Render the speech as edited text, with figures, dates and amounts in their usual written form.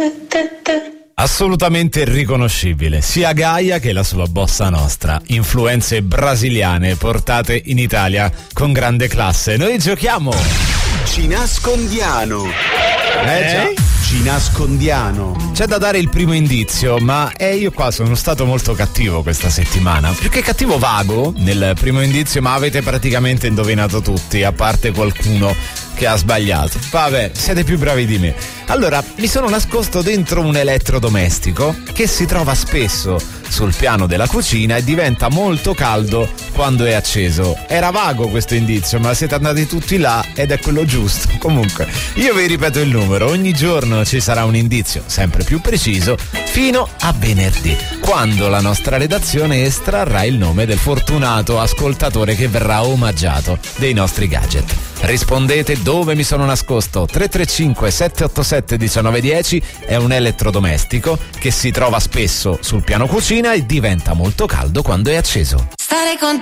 Assolutamente riconoscibile, sia Gaia che la sua bossa nostra, influenze brasiliane portate in Italia con grande classe. Noi giochiamo Ci nascondiano. già. Ci nascondiano. C'è da dare il primo indizio, ma io qua sono stato molto cattivo questa settimana. Più che cattivo, vago nel primo indizio, ma avete praticamente indovinato tutti, a parte qualcuno che ha sbagliato. Vabbè, siete più bravi di me. Allora, mi sono nascosto dentro un elettrodomestico che si trova spesso sul piano della cucina e diventa molto caldo quando è acceso. Era vago questo indizio, ma siete andati tutti là ed è quello giusto. Comunque, io vi ripeto il numero. Ogni giorno ci sarà un indizio sempre più preciso fino a venerdì, quando la nostra redazione estrarrà il nome del fortunato ascoltatore che verrà omaggiato dei nostri gadget. Rispondete dove mi sono nascosto. 335 787 1910 è un elettrodomestico che si trova spesso sul piano cucina e diventa molto caldo quando è acceso. Stare con